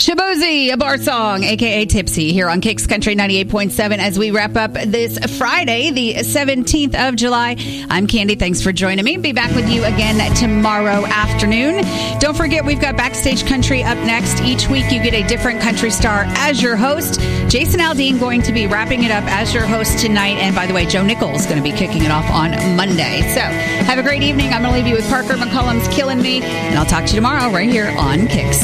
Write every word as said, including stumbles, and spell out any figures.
Shabozy, a bar song, a k a. Tipsy, here on Kicks Country ninety-eight point seven as we wrap up this Friday, the seventeenth of July. I'm Candy. Thanks for joining me. Be back with you again tomorrow afternoon. Don't forget, we've got Backstage Country up next. Each week, you get a different country star as your host. Jason Aldean going to be wrapping it up as your host tonight. And by the way, Joe Nichols is going to be kicking it off on Monday. So have a great evening. I'm going to leave you with Parker McCollum's Killing Me. And I'll talk to you tomorrow right here on Kicks.